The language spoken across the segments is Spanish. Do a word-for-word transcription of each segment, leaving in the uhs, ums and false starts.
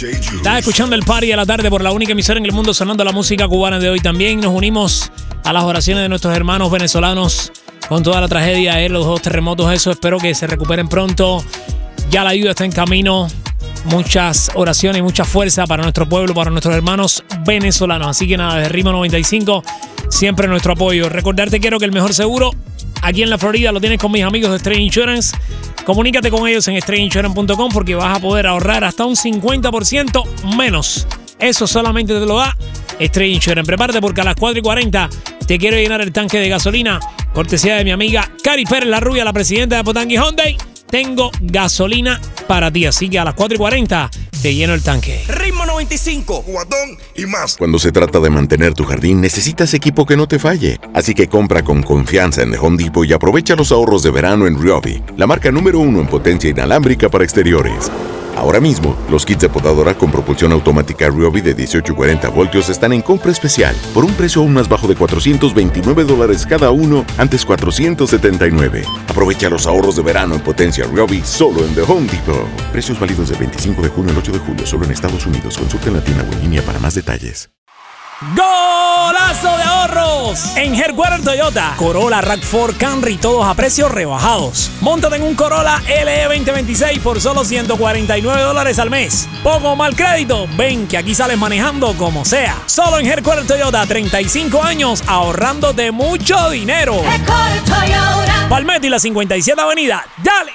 Estás escuchando el Party de la Tarde por la única emisora en el mundo sonando la música cubana de hoy. También nos unimos a las oraciones de nuestros hermanos venezolanos con toda la tragedia de los dos terremotos. Eso, espero que se recuperen pronto. Ya la ayuda está en camino. Muchas oraciones y mucha fuerza para nuestro pueblo, para nuestros hermanos venezolanos. Así que nada, desde Ritmo noventa y cinco, siempre nuestro apoyo. Recordarte quiero que el mejor seguro aquí en la Florida lo tienes con mis amigos de Estrella Insurance. Comunícate con ellos en estrella insurance punto com porque vas a poder ahorrar hasta un cincuenta por ciento menos. Eso solamente te lo da Estrella Insurance. Prepárate porque a las cuatro y cuarenta te quiero llenar el tanque de gasolina. Cortesía de mi amiga Cari Pérez, la rubia, la presidenta de Potangui Hyundai. Tengo gasolina para ti, así que a las cuatro y cuarenta te lleno el tanque. Ritmo noventa y cinco, Guatón y más. Cuando se trata de mantener tu jardín, necesitas equipo que no te falle. Así que compra con confianza en The Home Depot y aprovecha los ahorros de verano en Ryobi, la marca número uno en potencia inalámbrica para exteriores. Ahora mismo, los kits de podadora con propulsión automática Ryobi de dieciocho y cuarenta voltios están en compra especial por un precio aún más bajo de cuatrocientos veintinueve dólares cada uno, antes cuatrocientos setenta y nueve. Aprovecha los ahorros de verano en potencia Ryobi solo en The Home Depot. Precios válidos del veinticinco de junio al ocho de julio solo en Estados Unidos. Consulta en la tienda o en línea para más detalles. ¡Golazo de ahorros! En Headquarter Toyota, Corolla, RAV cuatro, Camry, todos a precios rebajados. Móntate en un Corolla L E veinte veintiséis por solo ciento cuarenta y nueve dólares al mes. Poco mal crédito, ven que aquí sales manejando como sea. Solo en Headquarter Toyota, treinta y cinco años ahorrándote mucho dinero. Headquarter Toyota. Palmetto y la cincuenta y siete Avenida, ¡dale!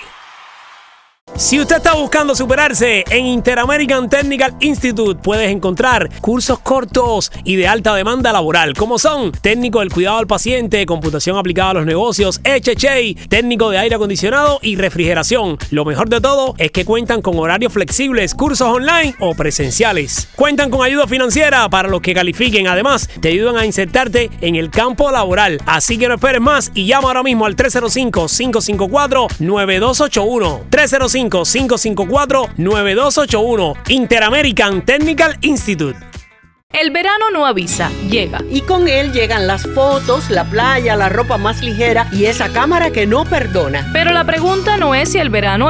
Si usted está buscando superarse, en Interamerican Technical Institute puedes encontrar cursos cortos y de alta demanda laboral, como son técnico del cuidado al paciente, computación aplicada a los negocios, H H A, técnico de aire acondicionado y refrigeración. Lo mejor de todo es que cuentan con horarios flexibles, cursos online o presenciales. Cuentan con ayuda financiera para los que califiquen. Además, te ayudan a insertarte en el campo laboral. Así que no esperes más y llama ahora mismo al tres cero cinco, cinco cinco cuatro, nueve dos ocho uno. tres cero cinco, cinco cinco cuatro, nueve dos ocho uno. Interamerican Technical Institute. El verano no avisa, llega. Y con él llegan las fotos, la playa, la ropa más ligera y esa cámara que no perdona. Pero la pregunta no es si el verano